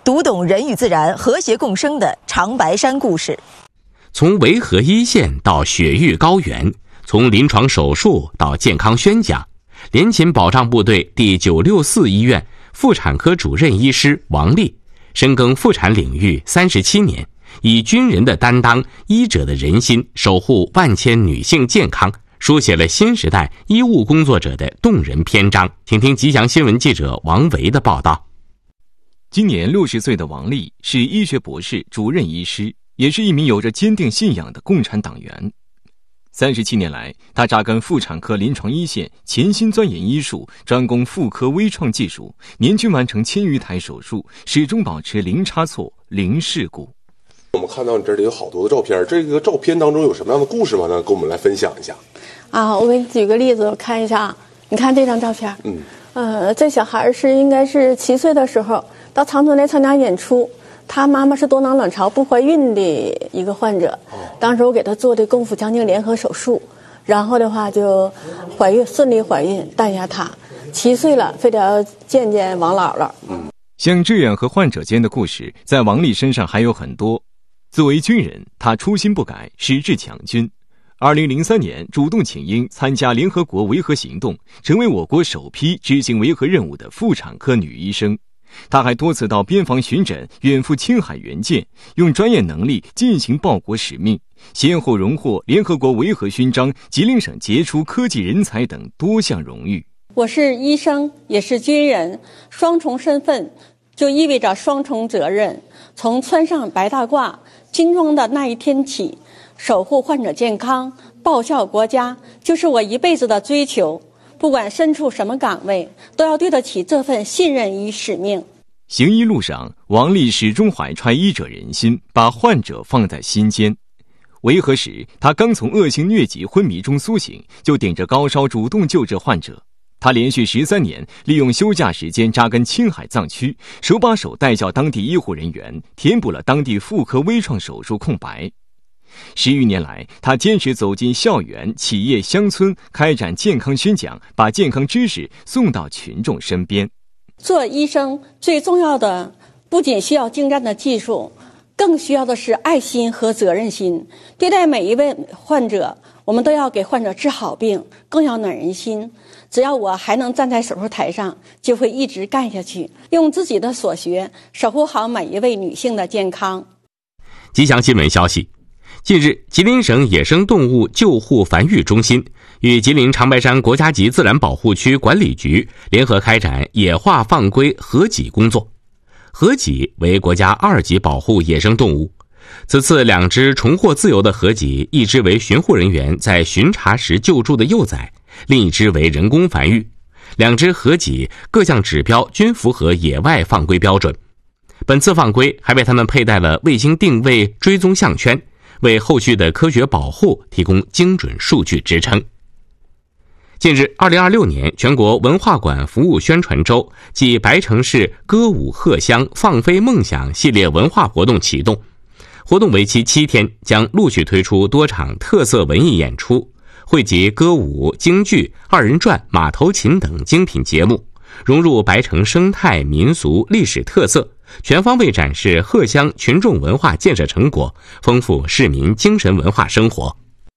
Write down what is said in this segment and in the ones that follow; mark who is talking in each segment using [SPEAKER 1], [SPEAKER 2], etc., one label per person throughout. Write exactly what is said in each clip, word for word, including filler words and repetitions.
[SPEAKER 1] 读懂人与自然和谐共生的长白山故事。
[SPEAKER 2] 从维和一线到雪域高原，从临床手术到健康宣讲，联勤保障部队第九六四医院妇产科主任医师王丽深耕妇产领域三十七年，以军人的担当、医者的仁心，守护万千女性健康，书写了新时代医务工作者的动人篇章。请听吉祥新闻记者王维的报道。
[SPEAKER 3] 今年六十岁的王丽是医学博士、主任医师，也是一名有着坚定信仰的共产党员。三十七年来，他扎根妇产科临床一线，潜心钻研医术，专攻妇科微创技术，年均完成千余台手术，始终保持零差错、零事故。
[SPEAKER 4] 我们看到你这里有好多的照片，这个照片当中有什么样的故事吗？呢，跟我们来分享一下。
[SPEAKER 5] 啊，我给你举个例子，我看一下，你看这张照片，
[SPEAKER 4] 嗯，
[SPEAKER 5] 呃，这小孩是应该是七岁的时候到长春来参加演出，他妈妈是多囊卵巢不怀孕的一个患者，当时我给他做的宫腹腔镜联合手术，然后的话就怀孕，顺利怀孕诞下他，七岁了，非得要见见王姥姥。
[SPEAKER 3] 嗯，像这样和患者间的故事，在王丽身上还有很多。作为军人，他初心不改，矢志强军。二零零三年主动请缨参加联合国维和行动，成为我国首批执行维和任务的妇产科女医生。她还多次到边防巡诊，远赴青海援建，用专业能力进行报国使命，先后荣获联合国维和勋章、吉林省杰出科技人才等多项荣誉。
[SPEAKER 5] 我是医生，也是军人，双重身份就意味着双重责任。从穿上白大褂军装的那一天起，守护患者健康，报效国家，就是我一辈子的追求。不管身处什么岗位，都要对得起这份信任与使命。
[SPEAKER 3] 行医路上，王丽始终怀揣医者仁心，把患者放在心间。维和时，他刚从恶性疟疾昏迷中苏醒，就顶着高烧主动救治患者。他连续十三年利用休假时间扎根青海藏区，手把手带教当地医护人员，填补了当地妇科微创手术空白。十余年来，他坚持走进校园、企业、乡村，开展健康宣讲，把健康知识送到群众身边。
[SPEAKER 5] 做医生最重要的不仅需要精湛的技术，更需要的是爱心和责任心。对待每一位患者，我们都要给患者治好病，更要暖人心。只要我还能站在手术台上，就会一直干下去，用自己的所学守护好每一位女性的健康。
[SPEAKER 2] 吉祥新闻消息，近日，吉林省野生动物救护繁育中心与吉林长白山国家级自然保护区管理局联合开展野化放归河麂工作。河麂为国家二级保护野生动物，此次两只重获自由的河麂，一只为巡护人员在巡查时救助的幼崽，另一只为人工繁育。两只河麂各项指标均符合野外放归标准。本次放归还为它们佩戴了卫星定位追踪项圈，为后续的科学保护提供精准数据支撑。近日，二零二六年全国文化馆服务宣传周暨白城市歌舞鹤乡放飞梦想系列文化活动启动，活动为期七天，将陆续推出多场特色文艺演出，汇集歌舞、京剧、二人转、马头琴等精品节目，融入白城生态、民俗、历史特色，全方位展示鹤乡群众文化建设成果，丰富市民精神文化生活。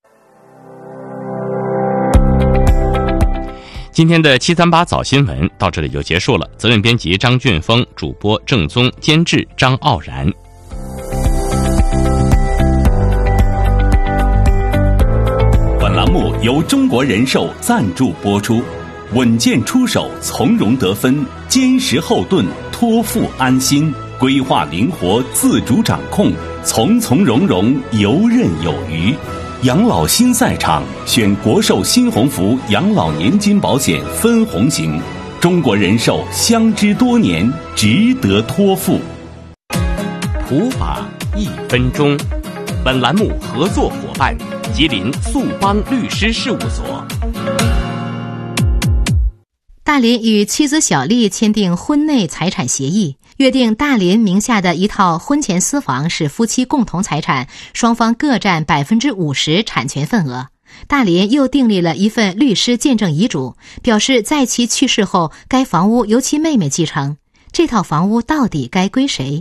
[SPEAKER 2] 今天的七三八早新闻到这里就结束了，责任编辑张俊峰，主播郑宗，监制张傲然。
[SPEAKER 6] 本栏目由中国人寿赞助播出，稳健出手，从容得分，坚实后盾，托付安心，规划灵活，自主掌控，从从容容，游刃有余。养老新赛场，选国寿新鸿福养老年金保险分红型，中国人寿相知多年，值得托付。
[SPEAKER 2] 普法一分钟，本栏目合作伙伴吉林速邦律师事务所。
[SPEAKER 7] 大林与妻子小丽签订婚内财产协议，约定大林名下的一套婚前私房是夫妻共同财产，双方各占百分之五十产权份额。大林又订立了一份律师见证遗嘱，表示在其去世后，该房屋由其妹妹继承。这套房屋到底该归谁？